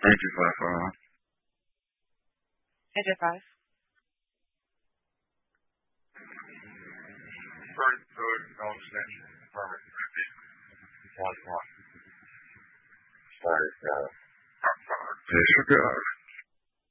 Agent 5. Agent 5. First code, no extension, permit, 1 1. Sorry, Disregard.